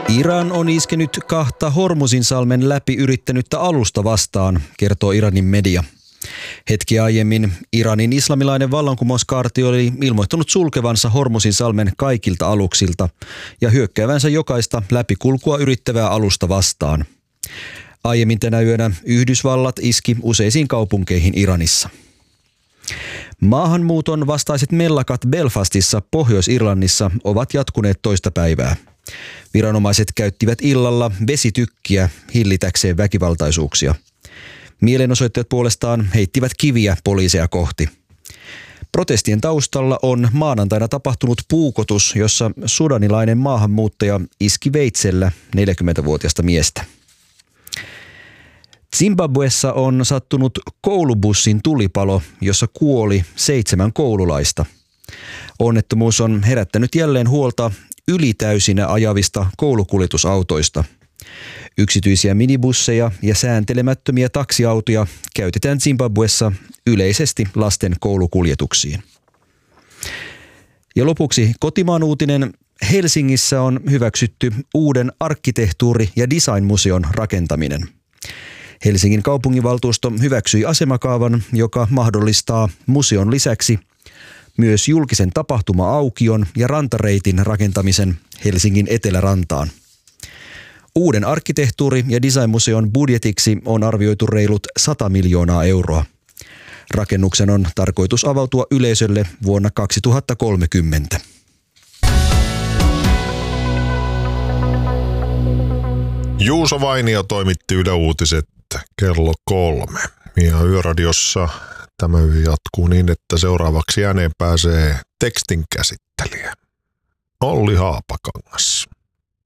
Iran on iskenyt 2 Hormuzinsalmen läpi yrittänyttä alusta vastaan, kertoo Iranin media. Hetki aiemmin Iranin islamilainen vallankumouskaarti oli ilmoittanut sulkevansa Hormuzinsalmen kaikilta aluksilta ja hyökkäävänsä jokaista läpikulkua yrittävää alusta vastaan. Aiemmin tänä yönä Yhdysvallat iski useisiin kaupunkeihin Iranissa. Maahanmuuton vastaiset mellakat Belfastissa Pohjois-Irlannissa ovat jatkuneet toista päivää. Viranomaiset käyttivät illalla vesitykkiä hillitäkseen väkivaltaisuuksia. Mielenosoittajat puolestaan heittivät kiviä poliiseja kohti. Protestien taustalla on maanantaina tapahtunut puukotus, jossa sudanilainen maahanmuuttaja iski veitsellä 40-vuotiasta miestä. Zimbabwessa on sattunut koulubussin tulipalo, jossa kuoli 7 koululaista. Onnettomuus on herättänyt jälleen huolta ylitäysinä ajavista koulukuljetusautoista. Yksityisiä minibusseja ja sääntelemättömiä taksiautoja käytetään Zimbabwessa yleisesti lasten koulukuljetuksiin. Ja lopuksi kotimaan uutinen. Helsingissä on hyväksytty uuden arkkitehtuuri- ja designmuseon rakentaminen. Helsingin kaupunginvaltuusto hyväksyi asemakaavan, joka mahdollistaa museon lisäksi myös julkisen tapahtuma-aukion ja rantareitin rakentamisen Helsingin etelärantaan. Uuden arkkitehtuuri- ja designmuseon budjetiksi on arvioitu reilut 100 miljoonaa euroa. Rakennuksen on tarkoitus avautua yleisölle vuonna 2030. Juuso Vainio toimitti Yle Uutiset kello 3. Ja Yöradiossa tämä yö jatkuu niin, että seuraavaksi ääneen pääsee tekstin käsittelijä Olli Haapakangas.